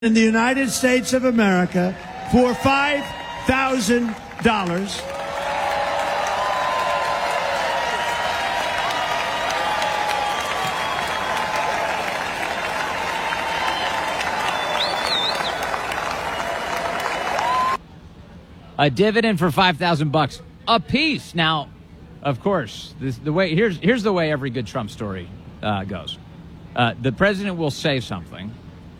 in the United States of America for $5,000. A dividend for $5,000 a piece. Now, of course, here's the way every good Trump story goes. The president will say something.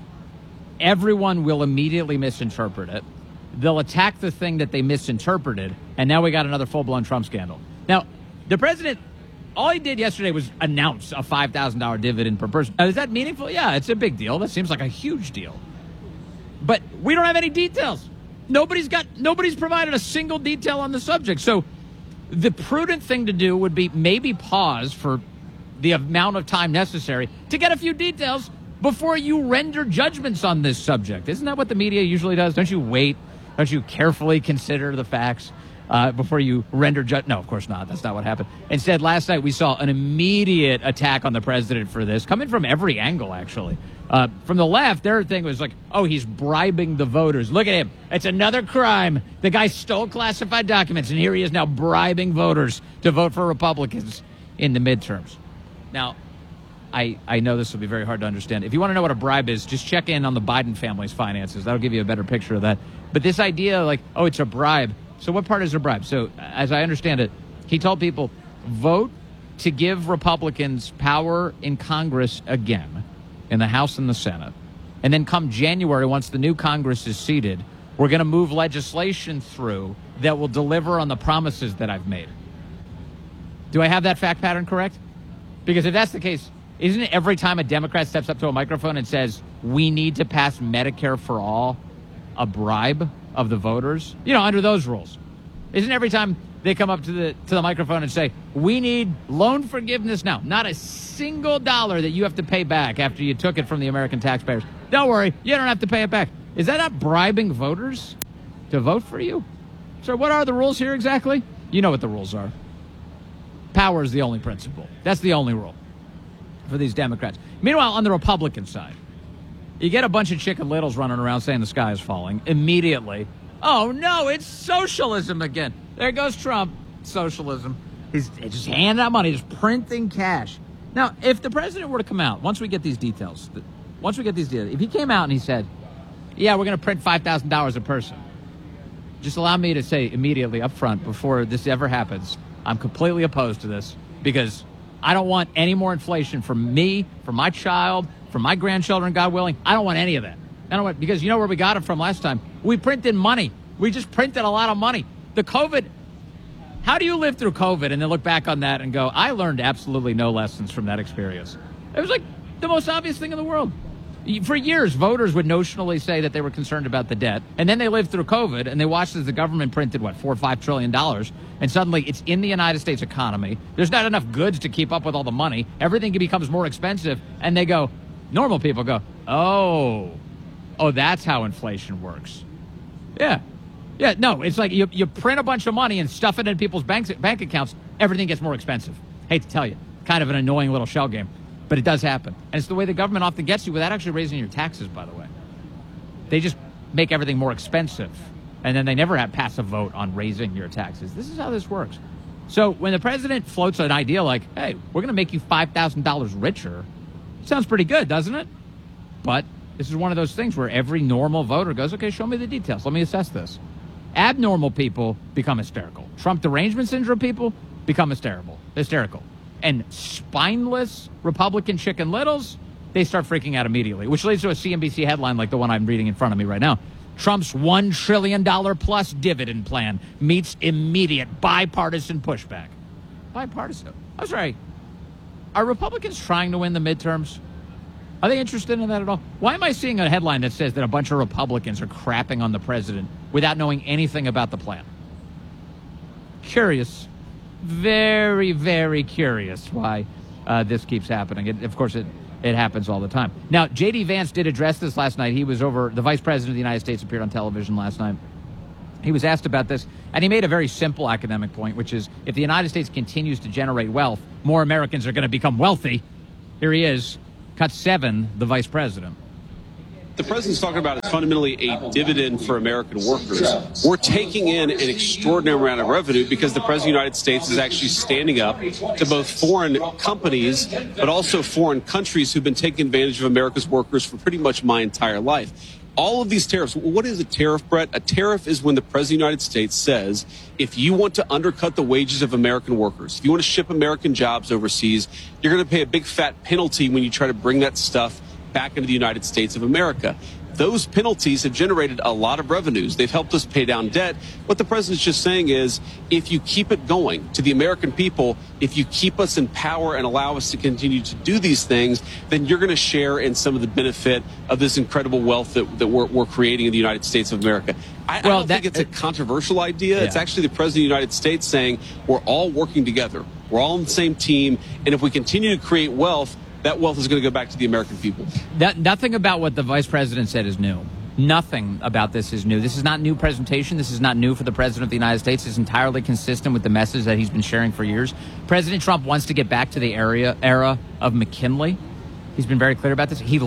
Everyone will immediately misinterpret it. They'll attack the thing that they misinterpreted, and now we got another full-blown Trump scandal. Now, the president, all he did yesterday was announce a $5,000 dividend per person. Now, is that meaningful? Yeah, it's a big deal. That seems like a huge deal. But we don't have any details. Nobody's provided a single detail on the subject. So the prudent thing to do would be maybe pause for the amount of time necessary to get a few details before you render judgments on this subject. Isn't that what the media usually does? Don't you wait? Don't you carefully consider the facts before you render judgment? No, of course not. That's not what happened. Instead, last night we saw an immediate attack on the president for this, coming from every angle, actually. From the left, their thing was like, oh, he's bribing the voters. Look at him. It's another crime. The guy stole classified documents, and here he is now bribing voters to vote for Republicans in the midterms. Now, I know this will be very hard to understand. If you want to know what a bribe is, just check in on the Biden family's finances. That'll give you a better picture of that. But this idea, like, oh, it's a bribe. So what part is a bribe? So as I understand it, he told people, vote to give Republicans power in Congress again, in the House and the Senate. And then come January, once the new Congress is seated, we're going to move legislation through that will deliver on the promises that I've made. Do I have that fact pattern correct? Because if that's the case, isn't it every time a Democrat steps up to a microphone and says, we need to pass Medicare for all, a bribe of the voters? You know, under those rules. Isn't every time they come up to the microphone and say, we need loan forgiveness now, not a single dollar that you have to pay back after you took it from the American taxpayers. Don't worry, you don't have to pay it back. Is that not bribing voters to vote for you? So what are the rules here exactly? You know what the rules are. Power is the only principle. That's the only rule for these Democrats. Meanwhile, on the Republican side, you get a bunch of Chicken Littles running around saying the sky is falling. Immediately, oh no, it's socialism again. There goes Trump, socialism. He's just handing out money, just printing cash. Now, if the president were to come out, once we get these details, if he came out and he said, yeah, we're going to print $5,000 a person, just allow me to say immediately up front, before this ever happens, I'm completely opposed to this, because I don't want any more inflation for me, for my child, for my grandchildren, God willing. I don't want any of that. Because you know where we got it from last time? We printed money. We just printed a lot of money. The COVID, how do you live through COVID and then look back on that and go, I learned absolutely no lessons from that experience? It was like the most obvious thing in the world. For years, voters would notionally say that they were concerned about the debt, and then they lived through COVID, and they watched as the government printed, $4 or $5 trillion, and suddenly it's in the United States economy. There's not enough goods to keep up with all the money. Everything becomes more expensive, and they go, normal people go, oh, that's how inflation works. Yeah, no, it's like you print a bunch of money and stuff it in people's bank accounts, everything gets more expensive. Hate to tell you, kind of an annoying little shell game. But it does happen. And it's the way the government often gets you without actually raising your taxes, by the way. They just make everything more expensive. And then they never pass a vote on raising your taxes. This is how this works. So when the president floats an idea like, hey, we're going to make you $5,000 richer, sounds pretty good, doesn't it? But this is one of those things where every normal voter goes, okay, show me the details. Let me assess this. Abnormal people become hysterical. Trump derangement syndrome people become hysterical. And spineless Republican Chicken Littles, they start freaking out immediately, which leads to a CNBC headline like the one I'm reading in front of me right now. Trump's $1 trillion plus dividend plan meets immediate bipartisan pushback. Bipartisan? I'm sorry. Are Republicans trying to win the midterms? Are they interested in that at all? Why am I seeing a headline that says that a bunch of Republicans are crapping on the president without knowing anything about the plan? Curious. Very, very curious why this keeps happening. Of course, it happens all the time. Now, J.D. Vance did address this last night. He was the vice president of the United States appeared on television last night. He was asked about this, and he made a very simple academic point, which is if the United States continues to generate wealth, more Americans are going to become wealthy. Here he is, cut 7, the vice president. the president's talking about is fundamentally a dividend for American workers. We're taking in an extraordinary amount of revenue because the president of the United States is actually standing up to both foreign companies, but also foreign countries who've been taking advantage of America's workers for pretty much my entire life. All of these tariffs, what is a tariff, Brett? A tariff is when the president of the United States says, if you want to undercut the wages of American workers, if you want to ship American jobs overseas, you're going to pay a big fat penalty when you try to bring that stuff back into the United States of America. Those penalties have generated a lot of revenues. They've helped us pay down debt. What the president's just saying is, if you keep it going to the American people, if you keep us in power and allow us to continue to do these things, then you're going to share in some of the benefit of this incredible wealth that we're creating in the United States of America. I don't think it's a controversial idea. Yeah. It's actually the president of the United States saying we're all working together. We're all on the same team. And if we continue to create wealth, that wealth is going to go back to the American people. Nothing about what the vice president said is new. Nothing about this is new. This is not new presentation. This is not new for the president of the United States. It's entirely consistent with the message that he's been sharing for years. President Trump wants to get back to the era of McKinley. He's been very clear about this. He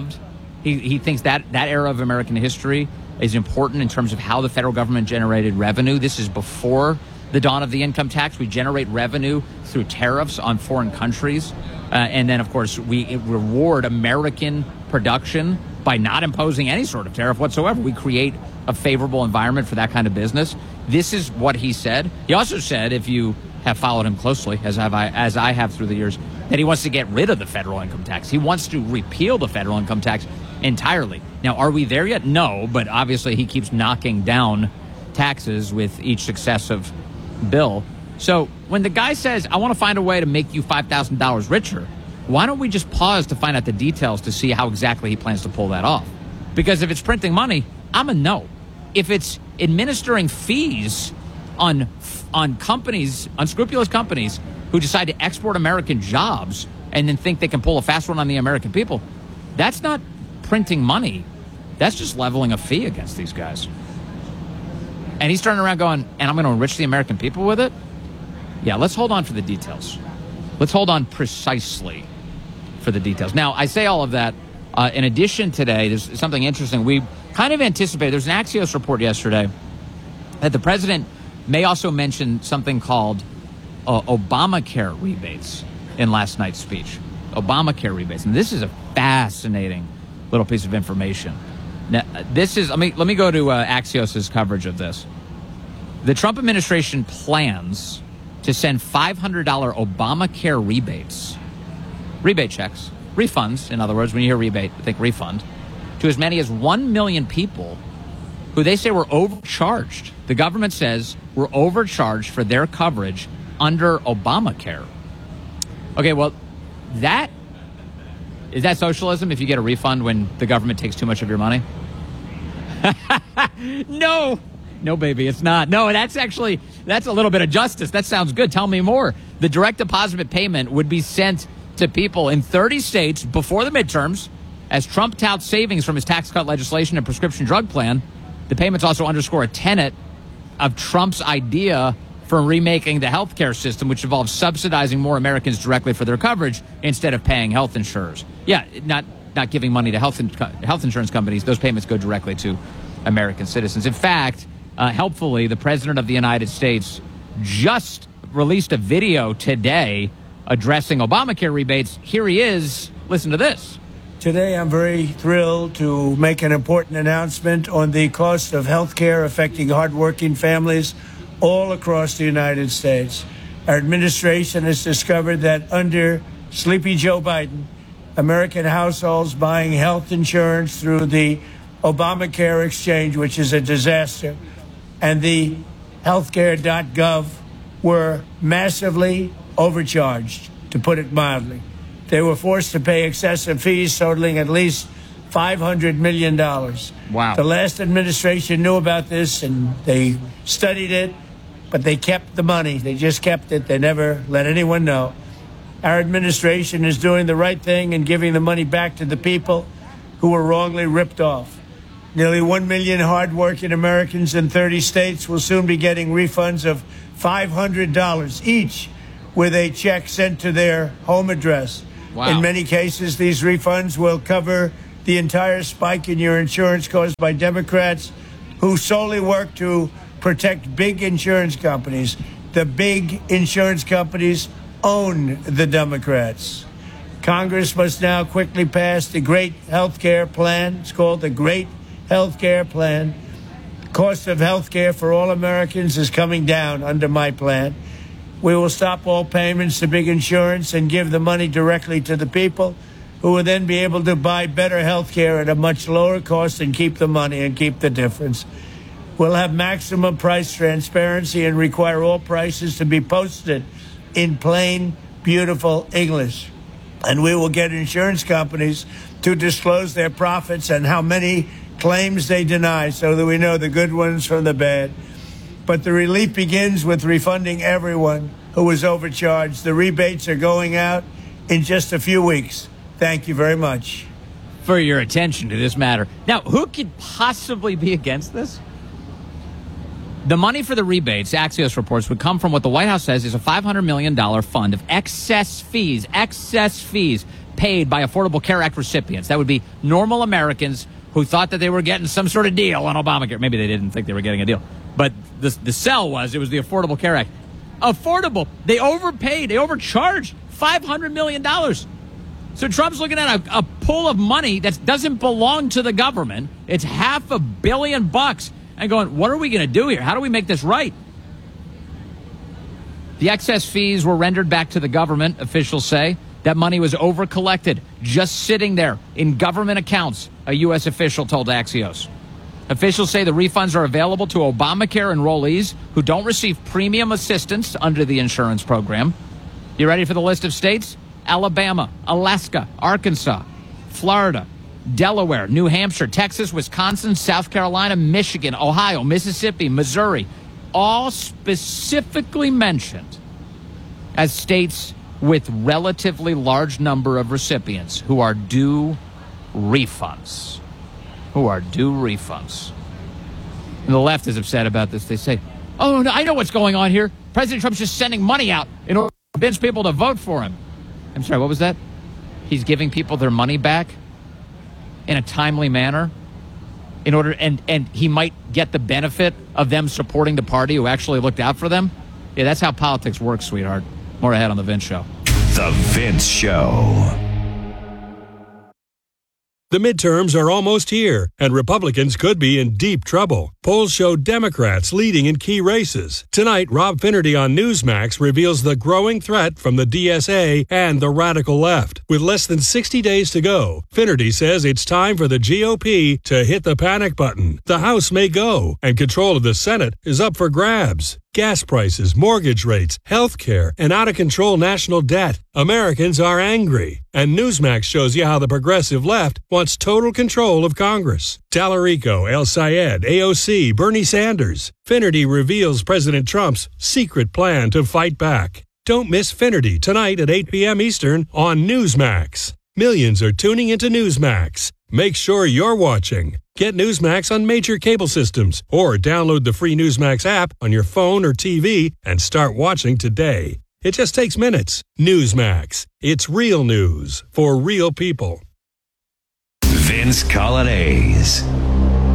thinks that era of American history is important in terms of how the federal government generated revenue. This is before the dawn of the income tax. We generate revenue through tariffs on foreign countries. And then, of course, we reward American production by not imposing any sort of tariff whatsoever. We create a favorable environment for that kind of business. This is what he said. He also said, if you have followed him closely, as I have through the years, that he wants to get rid of the federal income tax. He wants to repeal the federal income tax entirely. Now, are we there yet? No, but obviously he keeps knocking down taxes with each successive bill. So when the guy says, I want to find a way to make you $5,000 richer, why don't we just pause to find out the details to see how exactly he plans to pull that off? Because if it's printing money, I'm a no. If it's administering fees on companies, unscrupulous companies who decide to export American jobs and then think they can pull a fast one on the American people, that's not printing money. That's just leveling a fee against these guys. And he's turning around going, and I'm going to enrich the American people with it? Yeah, let's hold on for the details. Let's hold on precisely for the details. Now, I say all of that. In addition today, there's something interesting. We kind of anticipated, there's an Axios report yesterday that the president may also mention something called Obamacare rebates in last night's speech. Obamacare rebates. And this is a fascinating little piece of information. Now, this is, let me go to Axios' coverage of this. The Trump administration plans to send $500 Obamacare rebate checks, refunds, in other words, when you hear rebate, think refund, to as many as 1 million people who they say were overcharged. The government says were overcharged for their coverage under Obamacare. Okay, well, is that socialism if you get a refund when the government takes too much of your money? No, baby, it's not. No, that's a little bit of justice. That sounds good. Tell me more. The direct deposit payment would be sent to people in 30 states before the midterms as Trump touts savings from his tax cut legislation and prescription drug plan. The payments also underscore a tenet of Trump's idea for remaking the healthcare system, which involves subsidizing more Americans directly for their coverage instead of paying health insurers. Yeah, not giving money to health insurance companies. Those payments go directly to American citizens. In fact, helpfully, the president of the United States just released a video today addressing Obamacare rebates. Here he is. Listen to this. Today, I'm very thrilled to make an important announcement on the cost of health care affecting hardworking families all across the United States. Our administration has discovered that under Sleepy Joe Biden, American households buying health insurance through the Obamacare exchange, which is a disaster, and the healthcare.gov were massively overcharged, to put it mildly. They were forced to pay excessive fees totaling at least $500 million. Wow. The last administration knew about this, and they studied it, but they kept the money. They just kept it. They never let anyone know. Our administration is doing the right thing and giving the money back to the people who were wrongly ripped off. Nearly 1 million hardworking Americans in 30 states will soon be getting refunds of $500 each with a check sent to their home address. Wow. In many cases, these refunds will cover the entire spike in your insurance caused by Democrats who solely work to protect big insurance companies. The big insurance companies own the Democrats. Congress must now quickly pass the Great Health Care Plan. It's called the Great Health Care Plan. Cost of health care for all Americans is coming down under my plan. We will stop all payments to big insurance and give the money directly to the people, who will then be able to buy better health care at a much lower cost and keep the money and keep the difference. We'll have maximum price transparency and require all prices to be posted in plain, beautiful English. And we will get insurance companies to disclose their profits and how many claims they deny so that we know the good ones from the bad. But the relief begins with refunding everyone who was overcharged. The rebates are going out in just a few weeks. Thank you very much for your attention to this matter. Now, who could possibly be against this? The money for the rebates, Axios reports, would come from what the White House says is a $500 million fund of excess fees paid by Affordable Care Act recipients. That would be normal Americans who thought that they were getting some sort of deal on Obamacare. Maybe they didn't think they were getting a deal. But the sell was the Affordable Care Act. Affordable. They overpaid. They overcharged $500 million. So Trump's looking at a pool of money that doesn't belong to the government. It's $500 million and going, what are we going to do here? How do we make this right? The excess fees were rendered back to the government, officials say. That money was over-collected, just sitting there in government accounts, a U.S. official told Axios. Officials say the refunds are available to Obamacare enrollees who don't receive premium assistance under the insurance program. You ready for the list of states? Alabama, Alaska, Arkansas, Florida, Delaware, New Hampshire, Texas, Wisconsin, South Carolina, Michigan, Ohio, Mississippi, Missouri, all specifically mentioned as states with relatively large number of recipients who are due refunds. And the left is upset about this. They say, oh, no, I know what's going on here. President Trump's just sending money out in order to convince people to vote for him. I'm sorry, what was that? He's giving people their money back in a timely manner in order, and he might get the benefit of them supporting the party who actually looked out for them. Yeah, that's how politics works, sweetheart. More ahead on The Vince Show. The Vince Show. The midterms are almost here, and Republicans could be in deep trouble. Polls show Democrats leading in key races. Tonight, Rob Finnerty on Newsmax reveals the growing threat from the DSA and the radical left. With less than 60 days to go, Finnerty says it's time for the GOP to hit the panic button. The House may go, and control of the Senate is up for grabs. Gas prices, mortgage rates, health care, and out-of-control national debt. Americans are angry. And Newsmax shows you how the progressive left wants total control of Congress. Tallarico, El Sayed, AOC, Bernie Sanders. Finnerty reveals President Trump's secret plan to fight back. Don't miss Finnerty tonight at 8 p.m. Eastern on Newsmax. Millions are tuning into Newsmax. Make sure you're watching. Get Newsmax on major cable systems or download the free Newsmax app on your phone or TV and start watching today. It just takes minutes. Newsmax. It's real news for real people. Vince Coglianese.